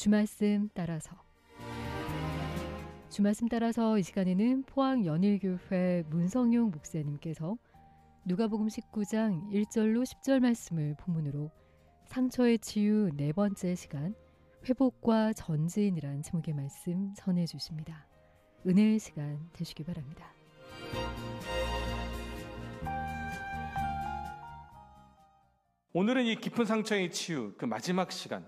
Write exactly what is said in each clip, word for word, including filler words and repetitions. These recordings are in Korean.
주말씀 따라서 주말씀 따라서 이 시간에는 포항 연일교회 문성용 목사님께서 누가복음 십구 장 일 절로 십 절 말씀을 본문으로 상처의 치유 네 번째 시간 회복과 전진이란 제목의 말씀 전해 주십니다. 은혜의 시간 되시기 바랍니다. 오늘은 이 깊은 상처의 치유 그 마지막 시간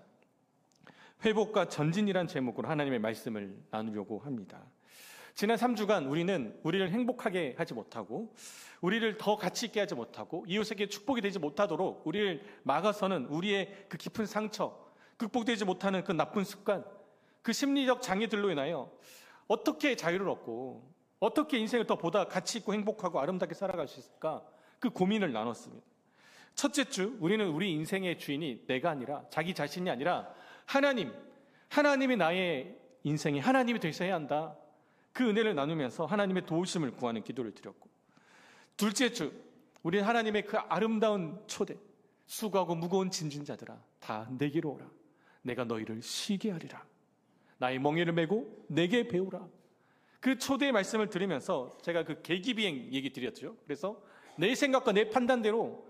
회복과 전진이란 제목으로 하나님의 말씀을 나누려고 합니다. 지난 삼 주간 우리는 우리를 행복하게 하지 못하고 우리를 더 가치 있게 하지 못하고 이웃에게 축복이 되지 못하도록 우리를 막아서는 우리의 그 깊은 상처, 극복되지 못하는 그 나쁜 습관, 그 심리적 장애들로 인하여 어떻게 자유를 얻고 어떻게 인생을 더 보다 가치 있고 행복하고 아름답게 살아갈 수 있을까, 그 고민을 나눴습니다. 첫째 주 우리는 우리 인생의 주인이 내가 아니라 자기 자신이 아니라 하나님, 하나님이 나의 인생에 하나님이 되셔야 한다. 그 은혜를 나누면서 하나님의 도우심을 구하는 기도를 드렸고, 둘째 주 우리는 하나님의 그 아름다운 초대, 수고하고 무거운 짐진 자들아 다 내게로 오라. 내가 너희를 쉬게 하리라. 나의 멍에를 메고 내게 배우라. 그 초대의 말씀을 들으면서 제가 그 계기비행 얘기 드렸죠. 그래서 내 생각과 내 판단대로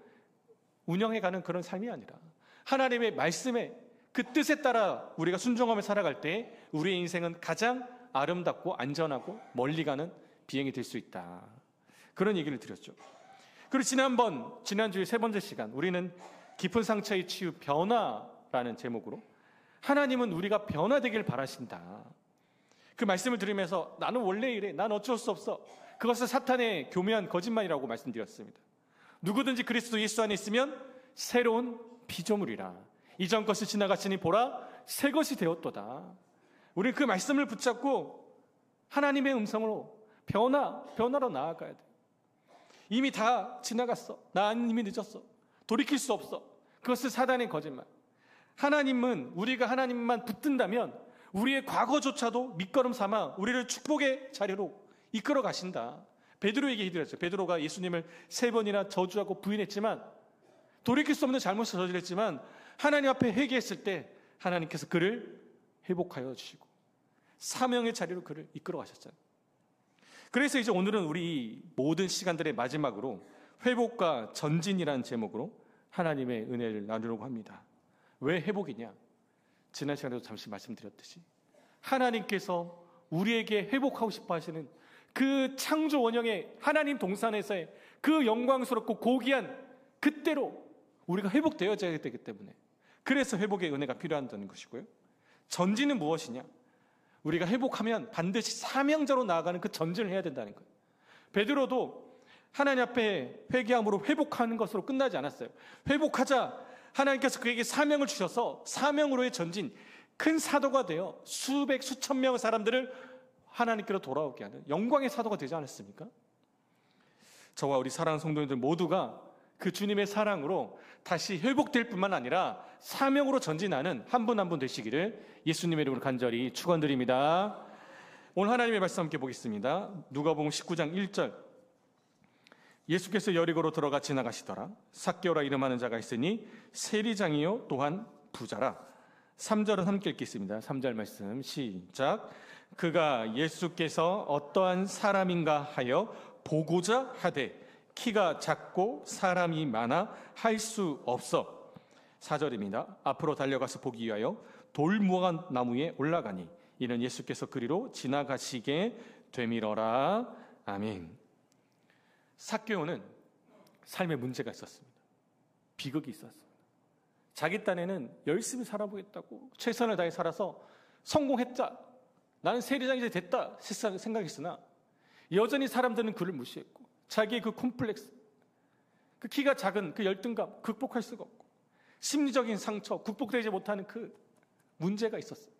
운영해가는 그런 삶이 아니라 하나님의 말씀에 그 뜻에 따라 우리가 순종하며 살아갈 때 우리의 인생은 가장 아름답고 안전하고 멀리 가는 비행이 될 수 있다. 그런 얘기를 드렸죠. 그리고 지난번, 지난주에 세 번째 시간 우리는 깊은 상처의 치유 변화라는 제목으로 하나님은 우리가 변화되길 바라신다. 그 말씀을 들으면서 나는 원래 이래, 난 어쩔 수 없어, 그것은 사탄의 교묘한 거짓말이라고 말씀드렸습니다. 누구든지 그리스도 예수 안에 있으면 새로운 피조물이라. 이전 것이 지나갔으니 보라 새 것이 되었도다. 우리는 그 말씀을 붙잡고 하나님의 음성으로 변화, 변화로 나아가야 돼. 이미 다 지나갔어. 나는 이미 늦었어. 돌이킬 수 없어. 그것은 사단의 거짓말. 하나님은 우리가 하나님만 붙든다면 우리의 과거조차도 밑거름 삼아 우리를 축복의 자리로 이끌어 가신다. 베드로에게 해드렸죠. 베드로가 예수님을 세 번이나 저주하고 부인했지만, 돌이킬 수 없는 잘못을 저질렀지만 하나님 앞에 회개했을 때 하나님께서 그를 회복하여 주시고 사명의 자리로 그를 이끌어 가셨잖아요. 그래서 이제 오늘은 우리 모든 시간들의 마지막으로 회복과 전진이라는 제목으로 하나님의 은혜를 나누려고 합니다. 왜 회복이냐? 지난 시간에도 잠시 말씀드렸듯이 하나님께서 우리에게 회복하고 싶어 하시는 그 창조 원형의 하나님 동산에서의 그 영광스럽고 고귀한 그때로 우리가 회복되어져야 되기 때문에, 그래서 회복의 은혜가 필요하다는 것이고요. 전진은 무엇이냐? 우리가 회복하면 반드시 사명자로 나아가는 그 전진을 해야 된다는 거예요. 베드로도 하나님 앞에 회개함으로 회복하는 것으로 끝나지 않았어요. 회복하자 하나님께서 그에게 사명을 주셔서 사명으로의 전진, 큰 사도가 되어 수백 수천 명의 사람들을 하나님께로 돌아오게 하는 영광의 사도가 되지 않았습니까? 저와 우리 사랑하는 성도님들 모두가 그 주님의 사랑으로 다시 회복될 뿐만 아니라 사명으로 전진하는 한 분 한 분 되시기를 예수님의 이름으로 간절히 축원드립니다. 오늘 하나님의 말씀 함께 보겠습니다. 누가복음 십구 장 일 절. 예수께서 여리고로 들어가 지나가시더라. 삭개오라 이름하는 자가 있으니 세리장이요 또한 부자라. 삼 절은 함께 읽겠습니다. 삼 절 말씀 시작. 그가 예수께서 어떠한 사람인가 하여 보고자 하되 키가 작고 사람이 많아 할 수 없어. 사 절입니다. 앞으로 달려가서 보기 위하여 돌무화과 나무에 올라가니 이는 예수께서 그리로 지나가시게 되밀어라. 아멘. 삭개오는 삶에 문제가 있었습니다. 비극이 있었습니다. 자기 딴에는 열심히 살아보겠다고 최선을 다해 살아서 성공했다, 나는 세리장이 이제 됐다 생각했으나 여전히 사람들은 그를 무시했고 자기의 그 콤플렉스, 그 키가 작은 그 열등감 극복할 수가 없고 심리적인 상처 극복되지 못하는 그 문제가 있었어요.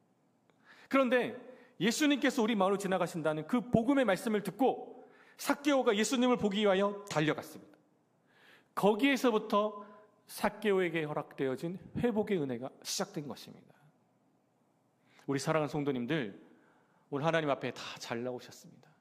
그런데 예수님께서 우리 마을로 지나가신다는 그 복음의 말씀을 듣고 삭개오가 예수님을 보기 위하여 달려갔습니다. 거기에서부터 삭개오에게 허락되어진 회복의 은혜가 시작된 것입니다. 우리 사랑하는 성도님들, 오늘 하나님 앞에 다 잘 나오셨습니다.